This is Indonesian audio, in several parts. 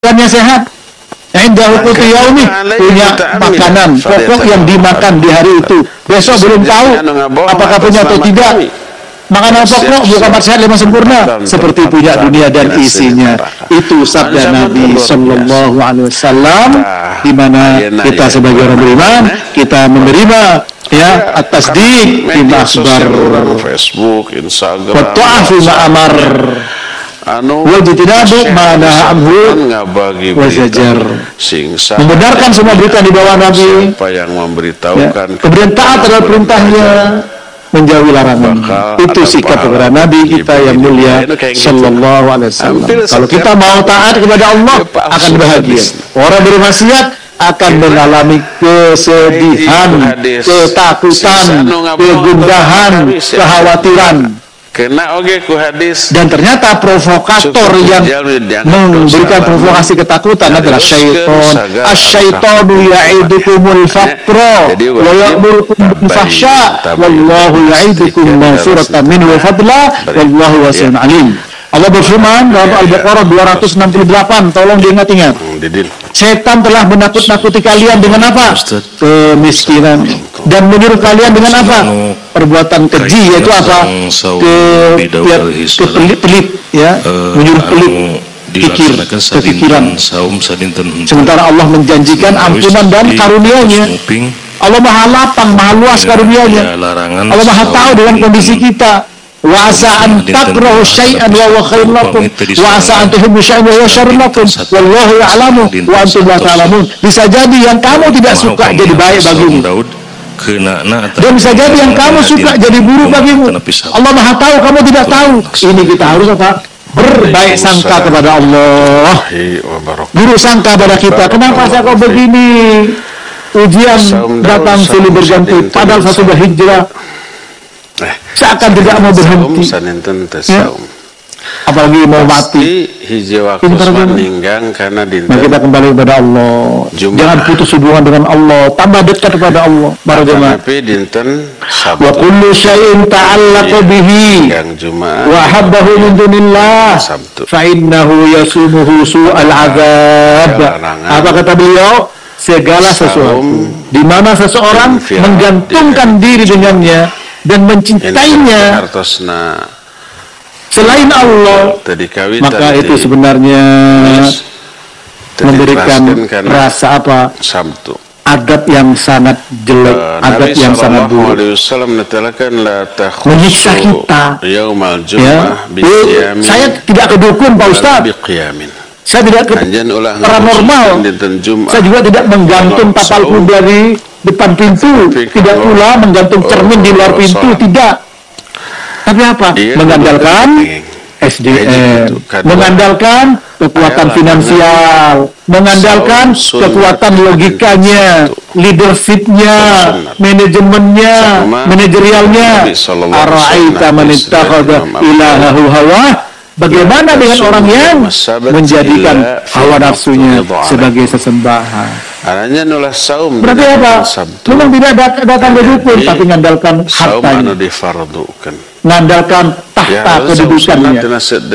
makannya sehat. Indah qutu yaumi, punya makanan pokok yang dimakan di hari itu. Besok belum tahu apakah punya atau tidak. Makanan pokok bukan sehat lima sempurna, seperti punya dunia dan isinya. Itu sabda Nabi Sallallahu Alaihi Wasallam, di mana kita sebagai orang beriman kita menerima ya atas di akhbar Facebook, Instagram, wa ta'afu ma'amar wajtinabu ma nahaa anhu wa zajar. Membenarkan semua berita di bawah Nabi, siapa yang memberitahukan kemudian taat terhadap perintahnya, menjauhi larangan. Itu sikap kepada Nabi kita yang mulia Sallallahu Alaihi Wasallam. Kalau kita mau taat kepada Allah akan bahagia. Orang bermaksiat akan mengalami kesedihan, ketakutan, kegundahan, kekhawatiran. Kena oge ku hadis. Dan ternyata provokator yang memberikan provokasi ketakutan adalah syaitan. Asy-syaitanu ya'idukumul faqra wa ya'murukum bil fahsya wallahu ya'idukum maghfiratan minhu wa fadla wallahu wasi'un alim. Allah berfirman dalam Al-Baqarah 268, tolong diingat-ingat. Setan telah menakut-nakuti kalian dengan apa? Kemiskinan. Dan menyuruh kalian dengan apa? Perbuatan keji, yaitu apa? Pelit, ya, menyuruh pelit, kepikiran. Sementara Allah menjanjikan ampunan dan karunia-Nya. Allah maha lapang, maha luas karunia-Nya. Allah maha tahu dengan kondisi kita. Wa asa an takrahu syai'an wa huwa khairun lakum wa asa an tuhibbu syai'an wa huwa syarrun lakum wallahu ya'lamu wa antum la ta'lamun. Bisa jadi yang kamu tidak suka jadi baik bagimu, dan bisa jadi yang kamu suka jadi buruk bagimu. Allah maha tahu, kamu tidak tahu. Ini kita harus apa? Berbaik sangka kepada Allah, buruk sangka pada kita. Kenapa saya kok begini? Ujian datang silih berganti, padahal saya sudah hijrah. Seakan tidak mau berhenti, ya. Apalagi mau mati. Maka kita kembali kepada Allah. Jangan putus hubungan dengan Allah, tambah dekat kepada Allah. Wa kullu syai'in ta'allaqa bihi wa habbahu min dunillah fa innahu yasumuhu su'al azab. Apa kata beliau? Segala sesuatu di mana seseorang menggantungkan diri dengannya dan mencintainya selain Allah, maka itu sebenarnya memberikan rasa apa? Adab yang sangat jelek, adab yang sangat buruk, menyiksa kita. Ya, saya tidak ke dukun, Pak Ustaz. Saya tidak ke paranormal. Saya juga tidak menggantung tapalku dari depan pintu, tidak pula menggantung cermin di luar pintu, tidak. Tapi apa? Mengandalkan SDM, mengandalkan kekuatan finansial, mengandalkan kekuatan logikanya, leadershipnya, manajemennya, manajerialnya. Ara'aita man ittakhadha ilahahu hawa. Bagaimana dengan orang yang menjadikan hawa nafsunya sebagai sesembahan? Berarti apa? Memang tidak datang ke dukun, tapi mengandalkan hartanya, mengandalkan tahta kedudukannya.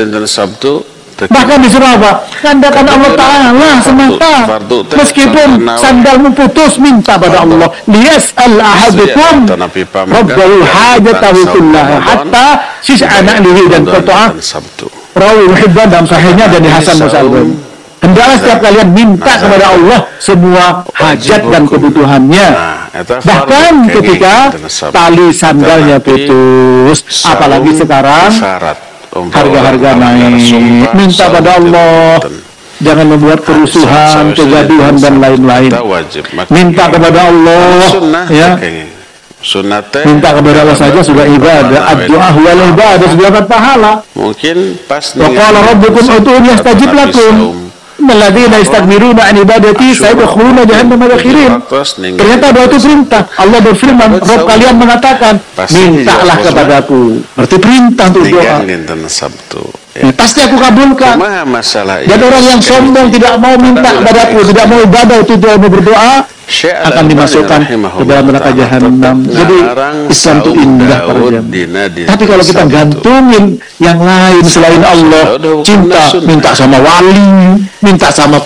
Bahkan disuruh apa? Mengandalkan Allah Ta'ala semata. Meskipun sandalmu putus, minta pada Allah. Liyas'al ahadukum rabbahu hajatahu kullaha hatta sis'ana lihi dan qata'ah. Rawi Muhibban dalam sahihnya dan di Hasan Musa'albani. Hendaklah setiap kalian minta kepada Allah semua hajat dan kebutuhannya. Bahkan ketika tali sandalnya putus, apalagi sekarang harga-harga naik, minta pada Allah. Jangan membuat kerusuhan, kegaduhan dan lain-lain. Minta kepada Allah, ya. Minta kepada Allah saja sudah ibadah. Ad-du'a wal ibadah sudah dapat pahala. Mungkin pas wa qala rabbukum ud'uni astajib lakum. Alladzina yastakbiruna an ibadati sayadkhuluna jahannama dakhirin. Ternyata doa itu perintah. Allah berfirman, Rabb kalian mengatakan, mintalah kepadaku. Berarti perintah untuk doa. Pasti aku kabulkan. Dan orang yang sombong tidak mau minta kepadaku, tidak mau ibadah, itu tidak mau berdoa, akan dimasukkan ke dalam neraka jahanam. Jadi Islam itu indah para jamaah. Tapi kalau kita gantungin yang lain selain Allah, cinta, minta sama wali, minta sama